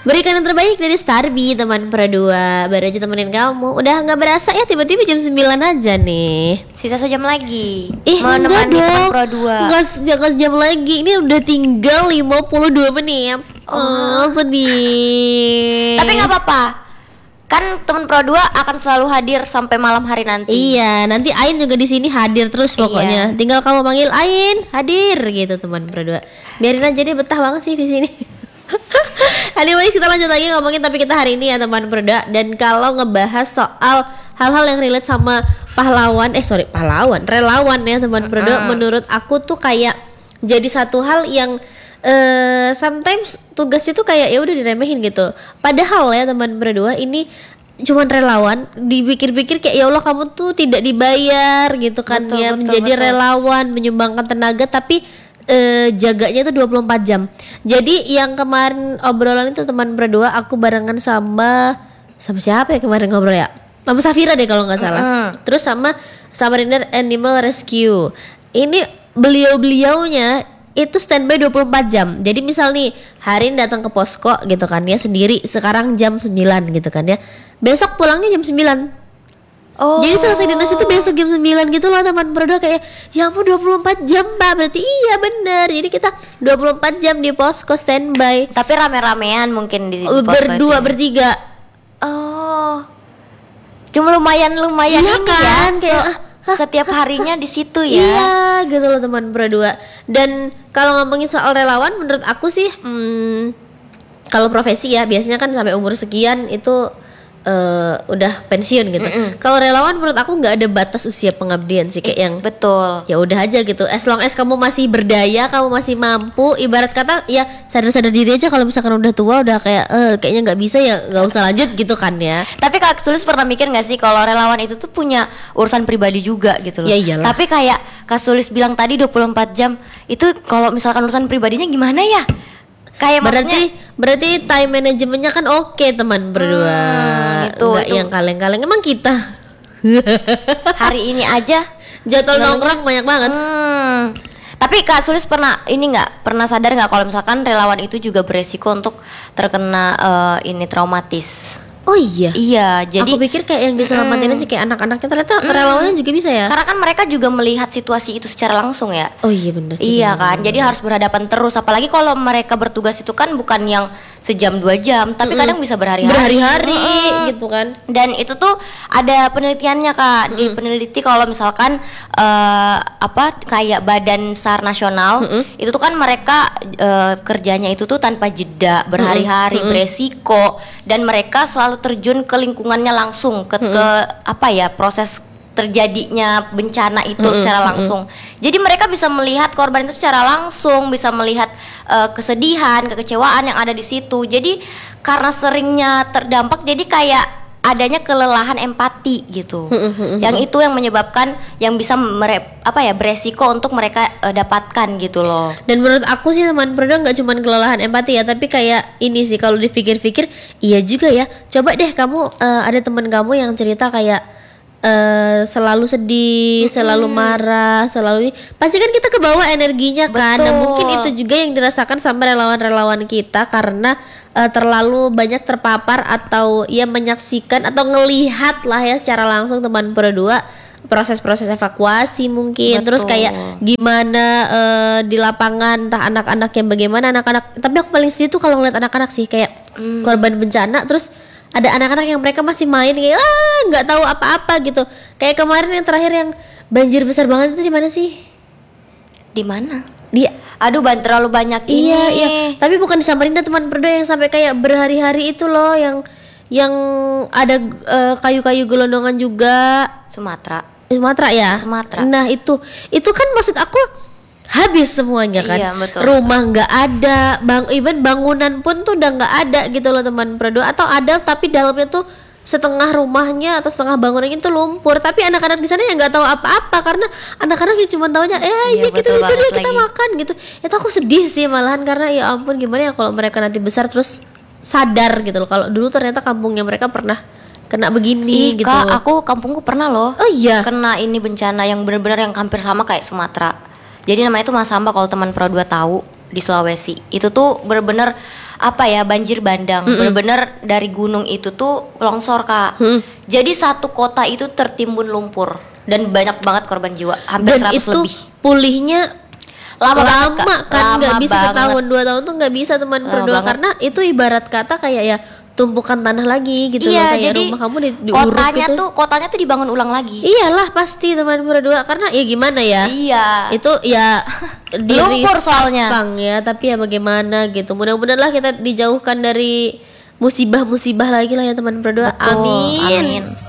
Berikan yang terbaik dari Starby teman Pro 2. Baru aja temenin kamu. Udah gak berasa ya tiba-tiba jam 9 aja nih. Sisa sejam lagi. Enggak dong, teman Pro 2. Enggak sejam lagi. Ini udah tinggal 52 menit. Sedih. Tapi gak apa-apa, kan teman Pro 2 akan selalu hadir sampai malam hari nanti. Iya, nanti Ain juga di sini hadir terus pokoknya. Tinggal kamu panggil Ain, hadir gitu teman Pro 2. Biarin aja dia betah banget sih di sini. Anyways, kita lanjut lagi ngomongin topik kita hari ini ya teman Pro 2. Dan kalau ngebahas soal hal-hal yang relate sama relawan ya teman Pro 2, menurut aku tuh kayak jadi satu hal yang sometimes tugasnya tuh kayak ya udah diremehin gitu. Padahal ya teman Pro 2 ini cuman relawan, dipikir-pikir kayak ya Allah kamu tuh tidak dibayar gitu kan, menjadi relawan, menyumbangkan tenaga tapi jaganya tuh 24 jam. Jadi yang kemarin obrolan itu teman Pro 2 aku barengan sama siapa ya kemarin ngobrol ya? Sama Safira deh kalau nggak salah. Terus sama Samarinda Animal Rescue. Ini beliau-beliaunya itu standby 24 jam. Jadi misal nih hari ini datang ke posko gitu kan ya sendiri, sekarang jam 9 gitu kan ya. Besok pulangnya jam 9. Jadi selesai dinas itu besok jam 9 gitu loh teman Pro 2. Kayak ya ampun 24 jam Pak. Berarti iya bener. Jadi kita 24 jam di posko standby. Tapi rame-ramean mungkin di posko berdua, bertiga. Cuma lumayan iya ini kan, ya. Kayak setiap harinya di situ ya. Iya gitu loh teman Pro 2. Dan kalau ngomongin soal relawan menurut aku sih kalau profesi ya biasanya kan sampai umur sekian itu udah pensiun gitu. Kalau relawan menurut aku nggak ada batas usia pengabdian sih, kayak yang betul. Ya udah aja gitu. As long as kamu masih berdaya, kamu masih mampu, ibarat kata ya sadar-sadar diri aja. Kalau misalkan udah tua udah kayak kayaknya nggak bisa ya nggak usah lanjut gitu kan ya. Tapi Kak Sulis pernah mikir nggak sih kalau relawan itu tuh punya urusan pribadi juga gitu loh. Ya iyalah. Tapi kayak Kak Sulis bilang tadi 24 jam itu kalau misalkan urusan pribadinya gimana ya? Kayak berarti time manajemennya kan oke teman berdua. Itu yang kaleng-kaleng emang kita. Hari ini aja jadwal nongkrong banyak banget. Tapi Kak Sulis pernah sadar nggak kalau misalkan relawan itu juga beresiko untuk terkena ini traumatis? Oh iya. Iya, jadi aku pikir kayak yang diselamatin aja kayak anak-anaknya, ternyata relawannya juga bisa ya. Karena kan mereka juga melihat situasi itu secara langsung ya. Oh iya benar. Iya kan, jadi harus berhadapan terus. Apalagi kalau mereka bertugas itu kan bukan yang sejam 2 jam, tapi kadang bisa berhari-hari gitu kan. Dan itu tuh ada penelitiannya Kak. Peneliti kalau misalkan kayak Badan SAR nasional itu tuh kan mereka kerjanya itu tuh tanpa jeda, berhari-hari, beresiko, dan mereka selalu terjun ke lingkungannya langsung ke proses terjadinya bencana itu secara langsung. Jadi mereka bisa melihat korban itu secara langsung, bisa melihat kesedihan, kekecewaan yang ada di situ. Jadi karena seringnya terdampak, jadi kayak adanya kelelahan empati gitu. Yang itu yang menyebabkan yang bisa beresiko untuk mereka dapatkan gitu loh. Dan menurut aku sih teman Pro 2 nggak cuma kelelahan empati ya, tapi kayak ini sih kalau dipikir-pikir iya juga ya. Coba deh kamu ada teman kamu yang cerita kayak selalu sedih, selalu marah, selalu ini, pasti kan kita kebawa energinya kan. Nah, mungkin itu juga yang dirasakan sama relawan-relawan kita karena terlalu banyak terpapar atau ya menyaksikan atau ngelihat lah ya secara langsung teman Pro 2 proses-proses evakuasi mungkin. Terus kayak gimana di lapangan, entah anak-anak yang bagaimana anak-anak. Tapi aku paling sedih tuh kalau ngeliat anak-anak sih kayak korban bencana, terus ada anak-anak yang mereka masih main kayak nggak tahu apa-apa gitu. Kayak kemarin yang terakhir yang banjir besar banget itu di mana sih? Di mana? Aduh, terlalu banyak ini. Iya. Tapi bukan di Samarinda teman Pro 2 yang sampai kayak berhari-hari itu loh, yang ada kayu-kayu gelondongan juga. Sumatera ya. Nah itu kan maksud aku habis semuanya kan. Iya, betul, rumah nggak ada, even bangunan pun tuh udah nggak ada gitu loh teman Pro 2. Atau ada tapi dalamnya tuh setengah rumahnya atau setengah bangunannya itu lumpur. Tapi anak-anak di sana ya nggak tahu apa-apa karena anak-anak cuma taunya kita makan gitu. Itu aku sedih sih malahan karena ya ampun gimana ya kalau mereka nanti besar terus sadar gitu loh kalau dulu ternyata kampungnya mereka pernah kena begini gitu. Kak, aku kampungku pernah loh. Oh iya. Kena ini bencana yang benar-benar yang hampir sama kayak Sumatera. Jadi namanya itu Masamba kalau teman Pro 2 tahu. di Sulawesi. Itu tuh bener-bener apa ya, banjir bandang. Bener-bener dari gunung itu tuh longsor, Kak. Jadi satu kota itu tertimbun lumpur dan banyak banget korban jiwa, hampir Dan 100 itu lebih. pulihnya Lama banget, Kak. kan, nggak Lama bisa banget. setahun 2 tahun tuh nggak bisa teman Lama berdua, banget. karena itu ibarat kata kayak ya tumpukan tanah lagi gitu loh, Iya, kayak jadi rumah kamu diuruk gitu. kotanya tuh dibangun ulang lagi. Iyalah pasti teman berdua, karena ya gimana ya, Iya. itu ya Lumpur soalnya. Bang ya, tapi ya bagaimana gitu, mudah-mudahan lah kita dijauhkan dari musibah-musibah lagi lah ya teman berdua. Betul, Amin. amin.